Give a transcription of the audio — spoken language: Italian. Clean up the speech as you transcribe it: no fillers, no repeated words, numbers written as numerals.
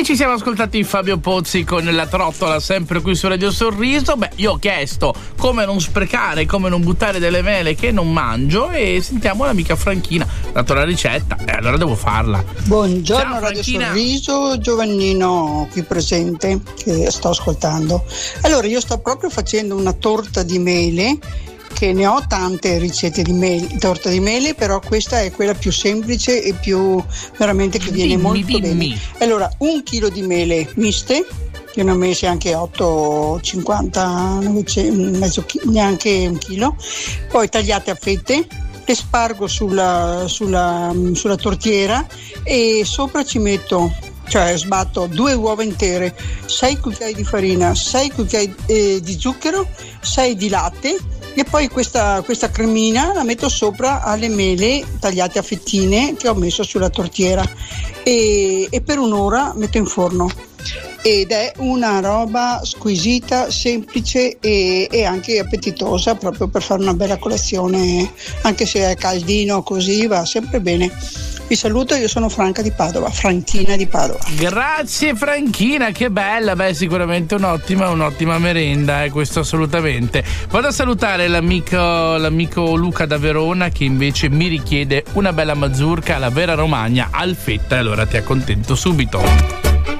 ci siamo ascoltati Fabio Pozzi con La Trottola, sempre qui su Radio Sorriso. Beh, io ho chiesto come non sprecare, come non buttare delle mele che non mangio, e sentiamo l'amica Franchina. Ha dato la ricetta e allora devo farla. Buongiorno. Ciao, Radio Franchina. Sorriso, Giovannino qui presente che sto ascoltando. Allora, io sto proprio facendo una torta di mele, che ne ho tante ricette di torta di mele, però questa è quella più semplice e più veramente che viene molto bene. Allora, 1 chilo di mele miste, che ne ho messe anche 850, neanche 1 chilo, poi tagliate a fette, le spargo sulla tortiera e sopra ci metto, cioè sbatto 2 uova intere, 6 cucchiai di farina, 6 cucchiai di zucchero, 6 di latte, e poi questa cremina la metto sopra alle mele tagliate a fettine che ho messo sulla tortiera e per un'ora metto in forno. Ed è una roba squisita, semplice e anche appetitosa, proprio per fare una bella colazione, anche se è caldino così va sempre bene. Vi saluto, io sono Franchina di Padova. Grazie Franchina, che bella. Beh, sicuramente un'ottima merenda, questo assolutamente. Vado a salutare l'amico Luca da Verona, che invece mi richiede una bella mazurka alla vera Romagna al fetta, e allora ti accontento subito.